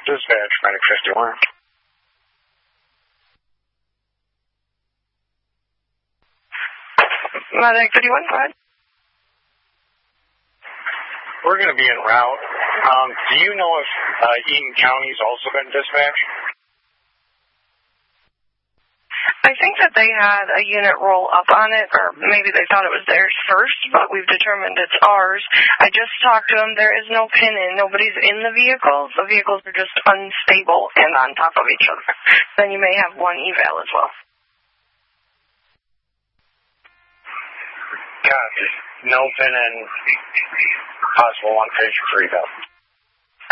Dispatch, Medic 51. Medic 51, go ahead. We're going to be en route. Do you know if Eaton County's also been dispatched? I think that they had a unit roll up on it, or maybe they thought it was theirs first, but we've determined it's ours. I just talked to them. There is no pin in. Nobody's in the vehicles. The vehicles are just unstable and on top of each other. Then you may have one eval as well. Copy. No pin in. Possible one page for eval.